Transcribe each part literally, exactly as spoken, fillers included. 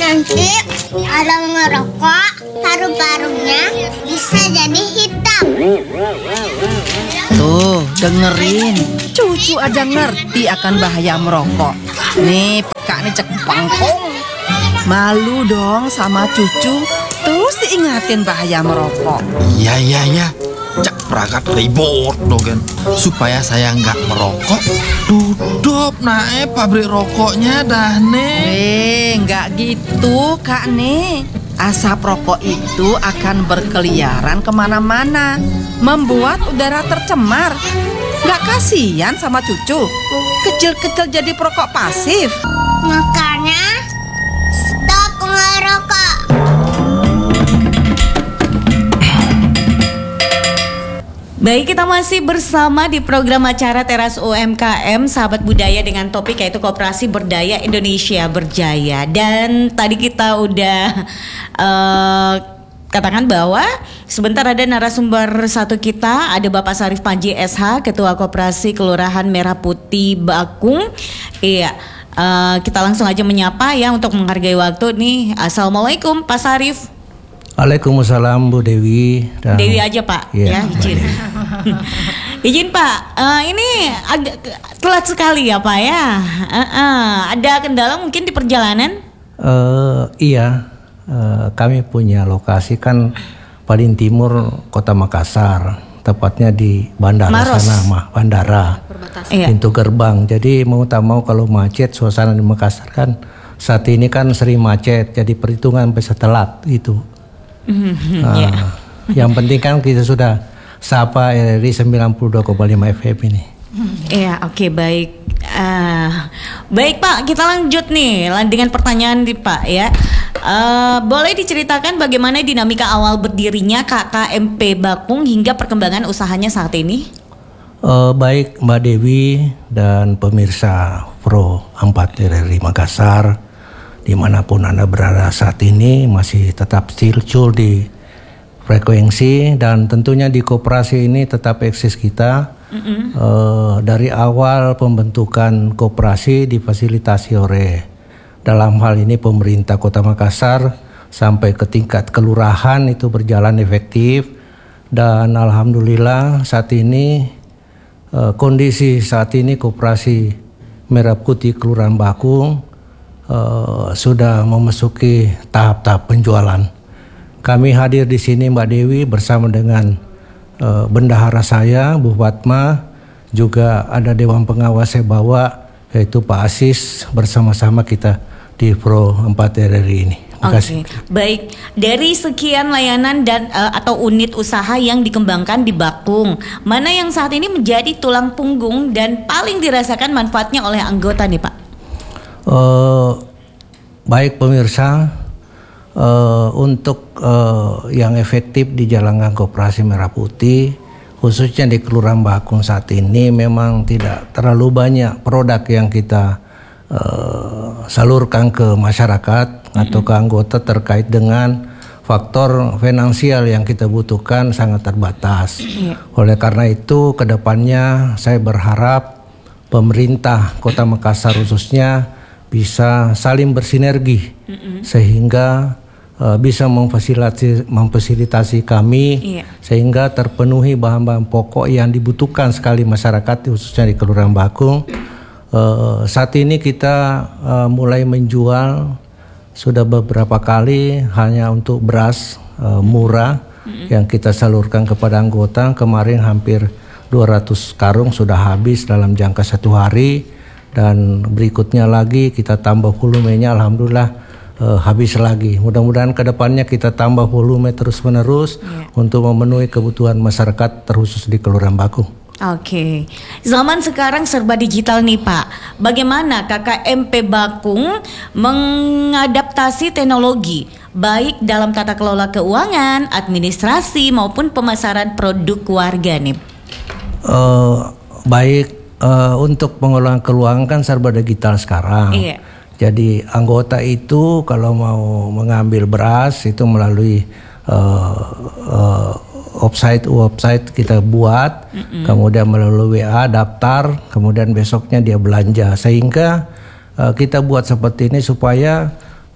Nanti kalau ngerokok paru-parunya bisa jadi hitam. Tuh, dengerin. Cucu aja ngerti akan bahaya merokok. Nih, peka nih cek pangkong. Malu dong sama cucu. Terus diingatin bahaya merokok. Iya, iya, iya. Cak perangkat ribut dogen supaya saya nggak merokok. Duduk naik pabrik rokoknya dah nih. Eh, nggak gitu Kak nih. Asap rokok itu akan berkeliaran kemana-mana, membuat udara tercemar. Nggak kasihan sama cucu? Kecil-kecil jadi perokok pasif. Makanya stop ngerokok. Baik, kita masih bersama di program acara Teras U M K M Sahabat Budaya dengan topik yaitu Koperasi Berdaya Indonesia Berjaya. Dan tadi kita udah uh, katakan bahwa sebentar ada narasumber satu kita, ada Bapak Sarif Panji S H, Ketua Koperasi Kelurahan Merah Putih Bakung. Iya, uh, kita langsung aja menyapa ya untuk menghargai waktu nih. Assalamualaikum Pak Sarif. Waalaikumsalam Bu Dewi. Dan Dewi aja Pak, ya, ya izin. Izin Pak, uh, ini agak telat sekali ya Pak ya. Uh, uh, ada kendala mungkin di perjalanan? Uh, iya, uh, kami punya lokasi kan paling timur Kota Makassar, tepatnya di bandara Maros. sana, mah bandara, Iya. pintu gerbang. Jadi mau tak mau kalau macet suasana di Makassar kan saat ini kan sering macet, jadi perhitungan bisa telat itu. Mm-hmm, Nah, yeah. Yang penting kan kita sudah sapa R R I sembilan puluh dua koma lima F M ini. Iya, oke okay, baik. Uh, baik Pak, kita lanjut nih dengan pertanyaan nih Pak ya. Uh, boleh diceritakan bagaimana dinamika awal berdirinya K K M P Bakung hingga perkembangan usahanya saat ini? Uh, baik Mbak Dewi dan pemirsa Pro empat R R I Makassar, dimanapun Anda berada saat ini masih tetap still di frekuensi dan tentunya di koperasi ini tetap eksis kita. Mm-hmm. uh, dari awal pembentukan koperasi difasilitasi oleh dalam hal ini pemerintah Kota Makassar sampai ke tingkat kelurahan itu berjalan efektif dan alhamdulillah saat ini uh, kondisi saat ini koperasi Merah Putih Kelurahan Bakung Uh, sudah memasuki tahap-tahap penjualan. Kami hadir di sini Mbak Dewi bersama dengan uh, bendahara saya Bu Fatma, juga ada dewan pengawas saya bawa yaitu Pak Asis, bersama-sama kita di Pro empat R R I ini. Terima kasih. Oke, baik. Dari sekian layanan dan uh, atau unit usaha yang dikembangkan di Bakung, mana yang saat ini menjadi tulang punggung dan paling dirasakan manfaatnya oleh anggota nih Pak? Uh, baik pemirsa, uh, untuk uh, yang efektif dijalankan Koperasi Merah Putih, khususnya di Kelurahan Bakung saat ini memang tidak terlalu banyak produk yang kita uh, salurkan ke masyarakat mm-hmm. atau ke anggota terkait dengan faktor finansial yang kita butuhkan sangat terbatas. Mm-hmm. Oleh karena itu, kedepannya saya berharap pemerintah Kota Makassar khususnya bisa saling bersinergi mm-hmm. sehingga uh, bisa memfasilitasi, memfasilitasi kami yeah. sehingga terpenuhi bahan-bahan pokok yang dibutuhkan sekali masyarakat khususnya di Kelurahan Bakung. Uh, saat ini kita uh, mulai menjual sudah beberapa kali hanya untuk beras uh, murah mm-hmm. yang kita salurkan kepada anggota. Kemarin hampir dua ratus karung sudah habis dalam jangka satu hari. Dan berikutnya lagi kita tambah volumenya, alhamdulillah uh, habis lagi. Mudah-mudahan kedepannya kita tambah volume terus menerus yeah. untuk memenuhi kebutuhan masyarakat terkhusus di Kelurahan Bakung. Oke, okay. Zaman sekarang serba digital nih Pak. Bagaimana K K M P Bakung mengadaptasi teknologi baik dalam tata kelola keuangan, administrasi maupun pemasaran produk warga nih? Uh, baik. Uh, untuk pengelolaan keuangan kan serba digital sekarang. Iya. Jadi anggota itu kalau mau mengambil beras itu melalui uh, uh, website website kita buat, mm-hmm. kemudian melalui W A daftar, kemudian besoknya dia belanja. Sehingga uh, kita buat seperti ini supaya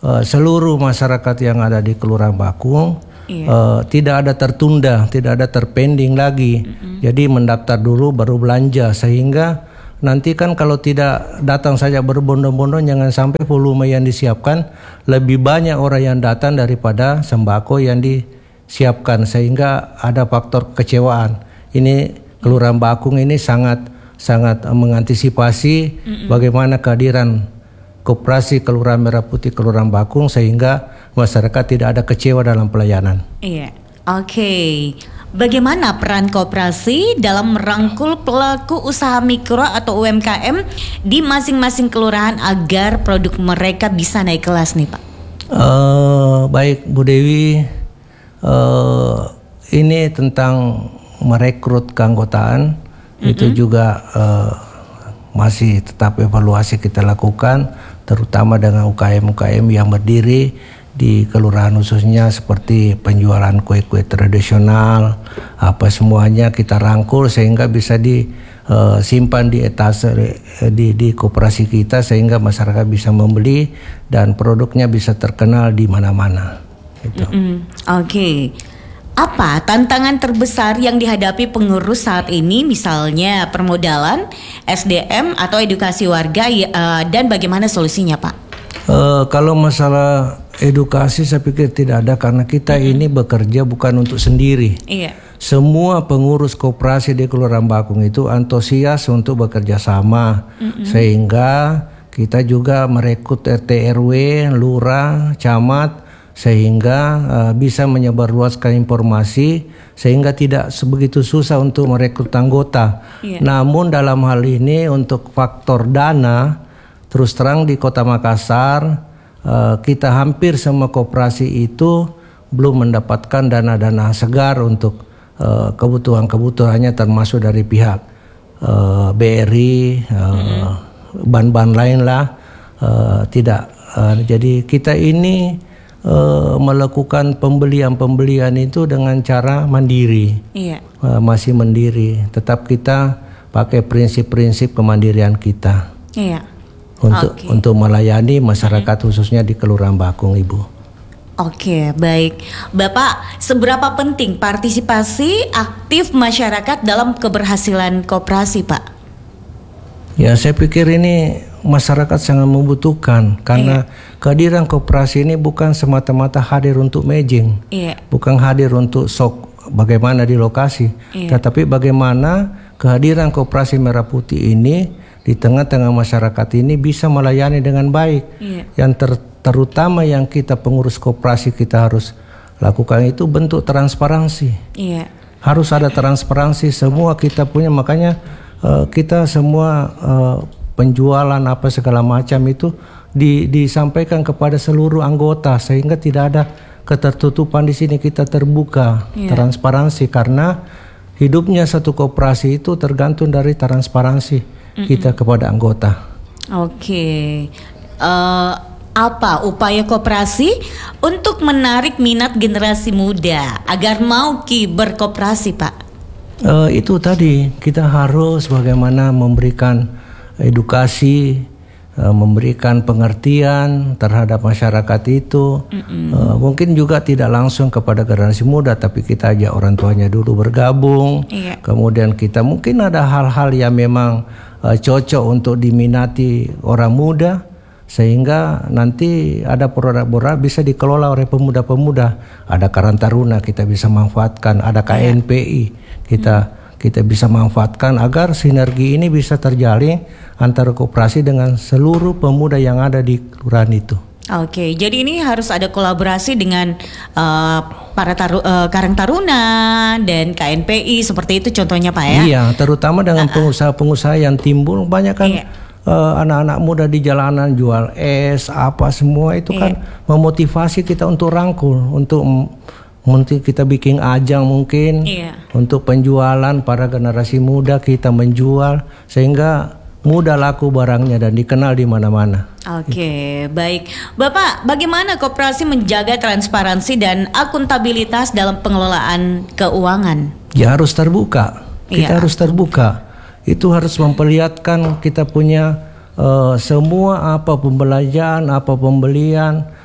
uh, seluruh masyarakat yang ada di Kelurahan Bakung iya. uh, tidak ada tertunda, tidak ada terpending lagi. Mm-hmm. Jadi mendaftar dulu baru belanja, sehingga nanti kan kalau tidak datang saja berbondong-bondong, jangan sampai volume yang disiapkan lebih banyak orang yang datang daripada sembako yang disiapkan, sehingga ada faktor kekecewaan. Ini Kelurahan Bakung ini sangat sangat mengantisipasi mm-mm. bagaimana kehadiran Koperasi Kelurahan Merah Putih Kelurahan Bakung sehingga masyarakat tidak ada kecewa dalam pelayanan. Iya, oke. Okay. Bagaimana peran koperasi dalam merangkul pelaku usaha mikro atau U M K M di masing-masing kelurahan agar produk mereka bisa naik kelas nih Pak? Uh, baik Bu Dewi, uh, ini tentang merekrut keanggotaan mm-hmm. itu juga uh, masih tetap evaluasi kita lakukan, terutama dengan U K M U K M yang berdiri di kelurahan khususnya seperti penjualan kue-kue tradisional, apa semuanya kita rangkul sehingga bisa disimpan uh, di etase di di koperasi kita sehingga masyarakat bisa membeli dan produknya bisa terkenal di mana-mana. Gitu. Mm-hmm. Oke. Okay. Apa tantangan terbesar yang dihadapi pengurus saat ini, misalnya permodalan, S D M atau edukasi warga, uh, dan bagaimana solusinya Pak? Uh, kalau masalah edukasi saya pikir tidak ada, karena kita mm-hmm. ini bekerja bukan untuk sendiri. Iya. Semua pengurus koperasi di Kelurahan Bakung itu antusias untuk bekerja sama, mm-hmm. sehingga kita juga merekrut R T R W, lurah, camat, sehingga uh, bisa menyebarluaskan informasi sehingga tidak sebegitu susah untuk merekrut anggota. Yeah. Namun dalam hal ini untuk faktor dana, terus terang di Kota Makassar uh, kita hampir semua koperasi itu belum mendapatkan dana-dana segar untuk uh, kebutuhan-kebutuhannya, termasuk dari pihak uh, B R I, uh, mm-hmm. ban-ban lain lah uh, tidak. Uh, jadi kita ini Uh, melakukan pembelian-pembelian itu dengan cara mandiri, iya. uh, masih mandiri. Tetap kita pakai prinsip-prinsip kemandirian kita, iya. untuk okay. untuk melayani masyarakat mm-hmm. khususnya di Kelurahan Bakung, Ibu. Oke, baik, Bapak. Seberapa penting partisipasi aktif masyarakat dalam keberhasilan koperasi, Pak? Ya, saya pikir ini masyarakat sangat membutuhkan, karena iya. kehadiran koperasi ini bukan semata-mata hadir untuk mejeng, iya. bukan hadir untuk sok bagaimana di lokasi, iya. tetapi bagaimana kehadiran Koperasi Merah Putih ini di tengah-tengah masyarakat ini bisa melayani dengan baik. Iya. Yang ter- terutama yang kita pengurus koperasi kita harus lakukan itu bentuk transparansi. Iya. Harus ada transparansi semua kita punya, makanya uh, kita semua uh, penjualan apa segala macam itu di, disampaikan kepada seluruh anggota sehingga tidak ada ketertutupan di sini. Kita terbuka, yeah. transparansi, karena hidupnya satu koperasi itu tergantung dari transparansi mm-hmm. kita kepada anggota. Oke, okay. uh, apa upaya koperasi untuk menarik minat generasi muda agar mau ki berkoperasi, Pak? Uh, itu tadi kita harus bagaimana memberikan edukasi, uh, memberikan pengertian terhadap masyarakat itu. Uh, mungkin juga tidak langsung kepada generasi muda, tapi kita ajak orang tuanya dulu bergabung. Iya. Kemudian kita mungkin ada hal-hal yang memang uh, cocok untuk diminati orang muda, sehingga nanti ada produk-produk bisa dikelola oleh pemuda-pemuda. Ada Karang Taruna kita bisa manfaatkan, ada K N P I kita hmm. kita bisa manfaatkan agar sinergi ini bisa terjalin antara koperasi dengan seluruh pemuda yang ada di kelurahan itu. Oke, jadi ini harus ada kolaborasi dengan uh, para taru, uh, Karang Taruna dan K N P I seperti itu contohnya, Pak, ya? Iya, terutama dengan uh-uh. pengusaha-pengusaha yang timbul banyak kan. Iya. Uh, anak-anak muda di jalanan jual es apa semua itu kan iya. memotivasi kita untuk rangkul, untuk mungkin kita bikin ajang mungkin iya. untuk penjualan para generasi muda, kita menjual sehingga mudah laku barangnya dan dikenal di mana-mana. Oke, baik. Bapak, bagaimana koperasi menjaga transparansi dan akuntabilitas dalam pengelolaan keuangan? Ya harus terbuka. Kita iya. harus terbuka. Itu harus memperlihatkan kita punya uh, semua apa pembelanjaan, apa pembelian,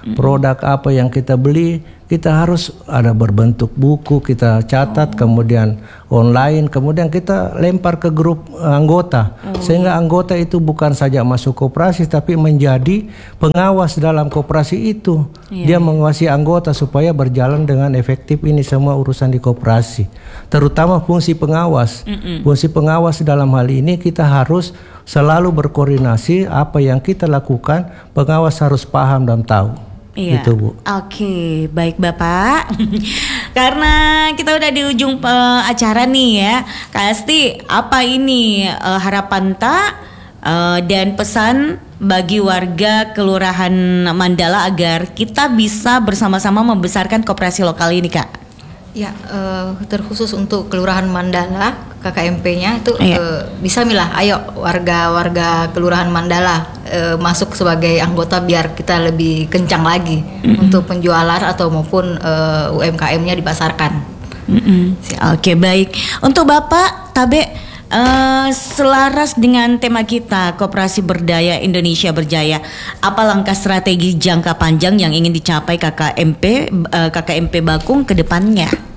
produk apa yang kita beli, kita harus ada berbentuk buku, kita catat, kemudian online, kemudian kita lempar ke grup anggota, sehingga anggota itu bukan saja masuk koperasi tapi menjadi pengawas dalam koperasi itu. Dia mengawasi anggota supaya berjalan dengan efektif ini semua urusan di koperasi, terutama fungsi pengawas. Fungsi pengawas dalam hal ini kita harus selalu berkoordinasi, apa yang kita lakukan pengawas harus paham dan tahu. Iya. Gitu, Bu. Oke, baik Bapak. Karena kita udah di ujung uh, acara nih ya, Kak Asti, apa ini uh, harapan tak uh, dan pesan bagi warga Kelurahan Mandala agar kita bisa bersama-sama membesarkan koperasi lokal ini, Kak? Ya, uh, terkhusus untuk Kelurahan Mandala, K K M P-nya itu Iya. uh, bisa milah, ayo warga-warga Kelurahan Mandala uh, masuk sebagai anggota biar kita lebih kencang lagi mm-hmm. untuk penjualan atau maupun uh, U M K M-nya dipasarkan. Mm-hmm. Oke, baik. Untuk Bapak Tabe, uh, selaras dengan tema kita Koperasi Berdaya Indonesia Berjaya, apa langkah strategi jangka panjang yang ingin dicapai K K M P uh, K K M P Bakung ke depannya?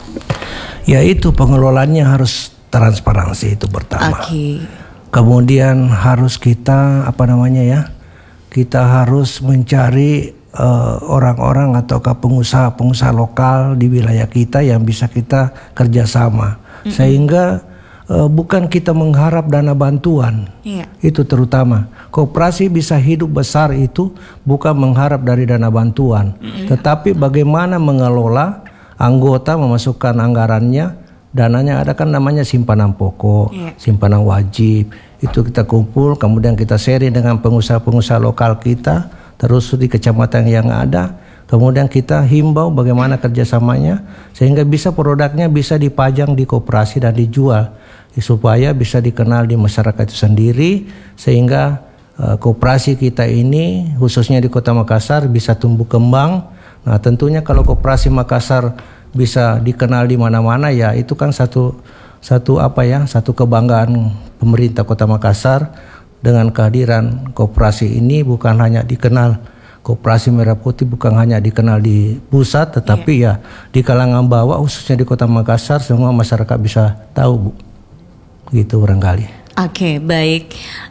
Yaitu pengelolaannya harus transparansi, itu pertama. Oke. Kemudian harus kita apa namanya ya? Kita harus mencari uh, orang-orang atau pengusaha-pengusaha lokal di wilayah kita yang bisa kita kerjasama, mm-hmm. sehingga uh, bukan kita mengharap dana bantuan. Yeah. Itu terutama. Koperasi bisa hidup besar itu bukan mengharap dari dana bantuan, mm-hmm. tetapi bagaimana mengelola anggota memasukkan anggarannya, dananya ada kan namanya simpanan pokok, yeah. simpanan wajib, itu kita kumpul, kemudian kita sharing dengan pengusaha-pengusaha lokal kita, terus di kecamatan yang ada, kemudian kita himbau bagaimana kerjasamanya, sehingga bisa produknya bisa dipajang di koperasi dan dijual, supaya bisa dikenal di masyarakat itu sendiri, sehingga uh, koperasi kita ini khususnya di Kota Makassar bisa tumbuh kembang. Nah, tentunya kalau Koperasi Makassar bisa dikenal di mana-mana, ya itu kan satu satu apa ya, satu kebanggaan pemerintah Kota Makassar dengan kehadiran koperasi ini. Bukan hanya dikenal Koperasi Merah Putih, bukan hanya dikenal di pusat, tetapi yeah. ya di kalangan bawah khususnya di Kota Makassar semua masyarakat bisa tahu, Bu. Gitu barangkali. Oke, baik.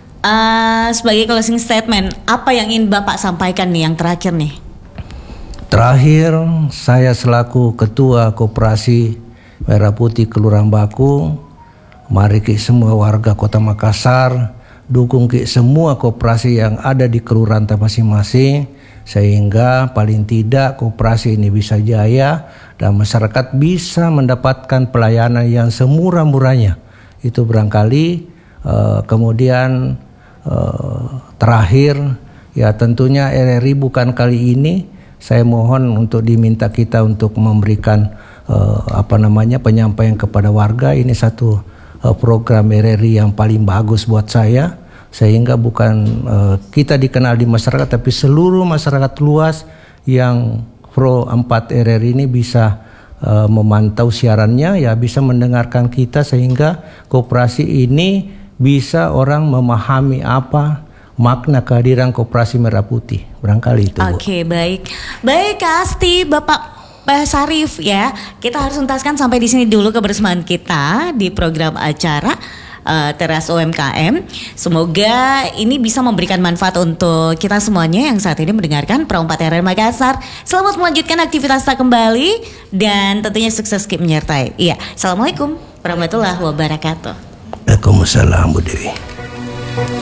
Uh, sebagai closing statement, apa yang ingin Bapak sampaikan nih yang terakhir nih? Terakhir, saya selaku Ketua Koperasi Merah Putih Kelurahan Bakung, mari ki semua warga Kota Makassar dukung ki semua koperasi yang ada di kelurahan masing-masing, sehingga paling tidak koperasi ini bisa jaya dan masyarakat bisa mendapatkan pelayanan yang semurah-murahnya. Itu barangkali. Uh, kemudian uh, terakhir, ya tentunya R R I bukan kali ini. Saya mohon untuk diminta kita untuk memberikan uh, apa namanya penyampaian kepada warga. Ini satu uh, program R R I yang paling bagus buat saya, sehingga bukan uh, kita dikenal di masyarakat, tapi seluruh masyarakat luas yang pro empat R R I ini bisa uh, memantau siarannya, ya bisa mendengarkan kita, sehingga koperasi ini bisa orang memahami apa makna kehadiran Koperasi Merah Putih. Barangkali itu. Oke, okay, baik. Baik, Kak Asti, Bapak Pak Sarif ya. Kita harus tuntaskan sampai di sini dulu kebersamaan kita di program acara uh, Teras U M K M. Semoga ini bisa memberikan manfaat untuk kita semuanya yang saat ini mendengarkan Pro empat R R Makassar. Selamat melanjutkan aktivitas tak kembali dan tentunya sukses keep menyertai. Iya, Assalamualaikum warahmatullahi wabarakatuh. Waalaikumsalam, Bu Dewi.